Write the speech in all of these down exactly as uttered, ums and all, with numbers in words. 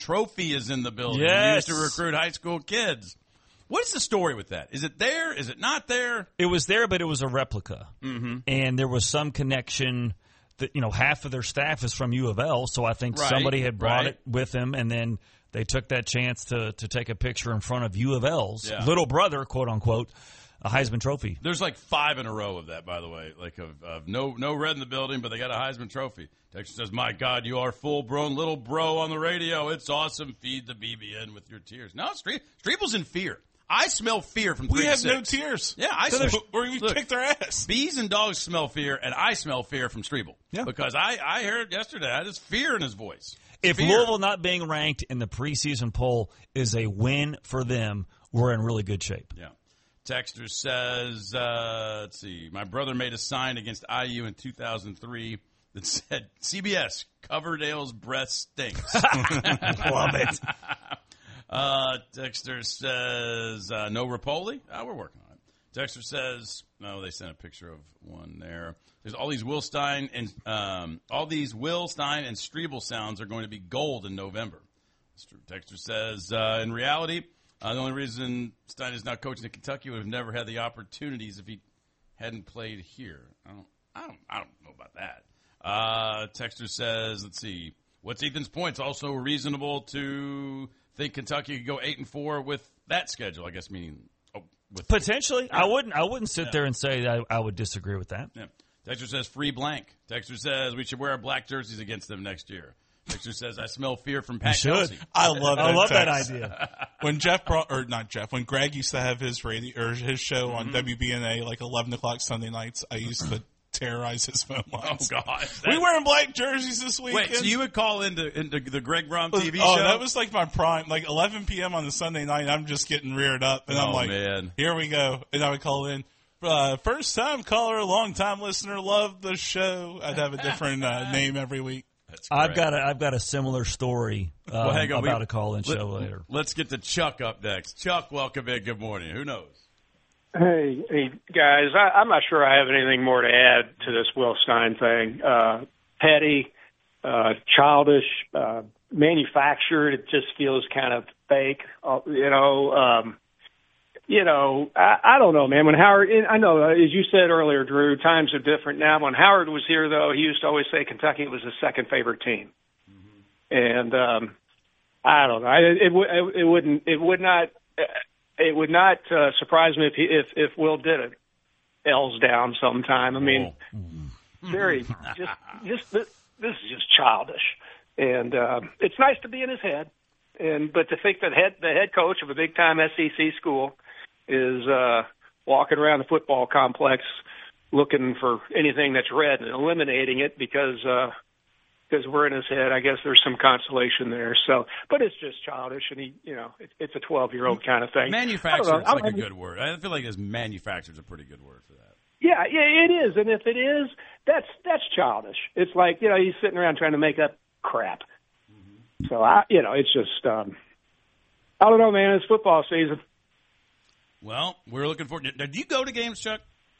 Trophy is in the building. Yes. He used to recruit high school kids. What's the story with that? Is it there? Is it not there? It was there, but it was a replica. Mm-hmm. And there was some connection that, you know, half of their staff is from U of L, so I think Right, somebody had brought right. it with them, and then they took that chance to, to take a picture in front of U of L's Yeah. little brother, quote unquote, a Heisman Trophy. There's like five in a row of that, by the way. Like of, of no no red in the building, but they got a Heisman Trophy. Texas says, "My God, you are full-grown little bro on the radio. It's awesome. Feed the B B N with your tears." No, Stre- Strebel's in fear. I smell fear from three We to have six. no tears. Yeah, I so smell. Or we Look, kick their ass. Bees and dogs smell fear, and I smell fear from Strebel. Yeah. Because I, I heard yesterday, I just fear in his voice. If Fear. Louisville not being ranked in the preseason poll is a win for them, we're in really good shape. Yeah. Texter says, uh, let's see, my brother made a sign against I U in two thousand three that said, C B S, Coverdale's breath stinks. Love it. Uh, Texter says, uh, no Rapoli? Oh, we're working on it. Texter says, no, they sent a picture of one there. There's all these Will Stein and um, all these Will Stein and Strebel sounds are going to be gold in November. Texter says, uh, in reality, uh, the only reason Stein is not coaching at Kentucky would have never had the opportunities if he hadn't played here. I don't, I don't, I don't know about that. Uh, Texter says, let's see, what's Ethan's point? It's also reasonable to think Kentucky could go eight and four with that schedule. I guess meaning oh, with Potentially, I wouldn't. I wouldn't sit there and say that I, I would disagree with that. Yeah. Texter says free blank. Texter says we should wear our black jerseys against them next year. Texter says I smell fear from Pat should. Kelsey. I love that. I love that text. idea. When Jeff brought, or not Jeff, when Greg used to have his radio or his show on Mm-hmm. W B N A like eleven o'clock Sunday nights, I used to terrorize his phone Oh lines. gosh, We wearing black jerseys this weekend. Wait, so you would call into into the Greg Brom T V oh, show? that was like my prime, like eleven p.m. on the Sunday night. I'm just getting reared up, and I'm Oh, like, man. here we go. And I would call in, uh, first time caller, long time listener, love the show. I'd have a different uh, name every week. That's I've great. got a I've got a similar story um, Well, hang on, we- about a call-in let- show later. Let's get to Chuck up next. Chuck, welcome in. Good morning. Who knows? Hey, hey guys, I, I'm not sure I have anything more to add to this Will Stein thing. Uh, petty, uh, childish, uh, manufactured. It just feels kind of fake. Uh, you know, um, you know, I, I don't know, man. When Howard, I know, uh, as you said earlier, Drew, times are different now. When Howard was here, though, he used to always say Kentucky was his second favorite team, mm-hmm. and um, I don't know. I, it, it, it wouldn't. It would not. It would not uh, surprise me if, he, if if Will did it. L's down sometime. I mean, Oh. very just just this, this is just childish, and uh, it's nice to be in his head. And but to think that head the head coach of a big time S E C school is uh, walking around the football complex looking for anything that's red and eliminating it because. Uh, Because we're in his head, I guess there's some consolation there. So, but it's just childish, and he, you know, it, it's a twelve-year-old kind of thing. Manufactured is I like I a good word. I feel like this manufactured is a pretty good word for that. Yeah, yeah, it is. And if it is, that's that's childish. It's like, you know, he's sitting around trying to make up crap. Mm-hmm. So I, you know, it's just, um, I don't know, man. It's football season. Well, we're looking forward. Do you go to games, Chuck?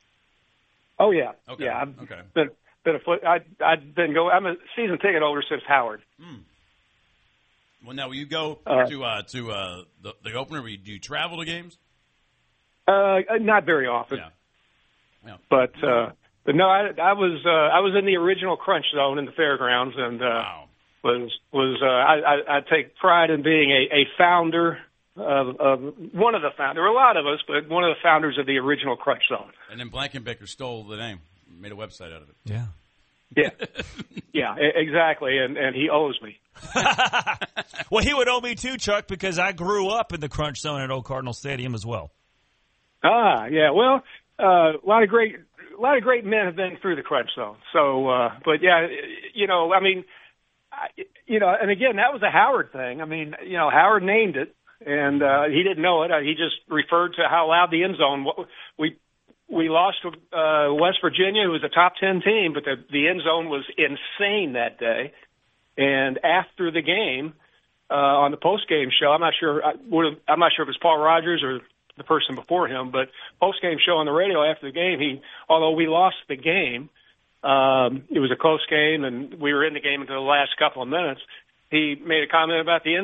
Oh yeah, Okay. yeah. I've Okay. Been, been a foot. I I've been go. I'm a season ticket holder since Howard. Hmm. Well, now will you go Uh, to uh, to uh, the, the opener? Do you travel to games? Uh, not very often. Yeah. Yeah. But uh, but no, I, I was uh, I was in the original Crunch Zone in the fairgrounds, and uh, Wow. was was uh, I, I, I take pride in being a, a founder of, of one of the founders. There were a lot of us, but one of the founders of the original Crunch Zone. And then Blankenbaker stole the name, made a website out of it. Yeah. Yeah, yeah, e- exactly, and and he owes me. Well, he would owe me too, Chuck, because I grew up in the Crunch Zone at Old Cardinal Stadium as well. Ah, yeah. Well, uh, a lot of great, a lot of great men have been through the Crunch Zone. So, uh, but yeah, you know, I mean, I, you know, and again, that was a Howard thing. I mean, you know, Howard named it, and uh, he didn't know it. He just referred to how loud the end zone. We we lost to uh, West Virginia, who was a top ten team, but the the end zone was insane that day. And after the game, uh, on the post game show, I'm not sure. I would I'm not sure if it's Paul Rogers or the person before him, but post-game show on the radio after the game, he, although we lost the game, um, it was a close game, and we were in the game until the last couple of minutes, he made a comment about the end